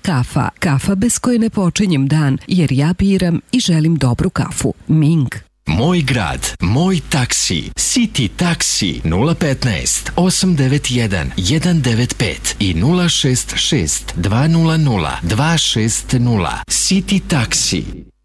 kafa. Kafa bez koje ne počinjem dan, jer ja biram i želim dobru kafu. Ming. Moj grad, moj taksi. City Taxi 015 891 195 i 066 200 260. City Taxi.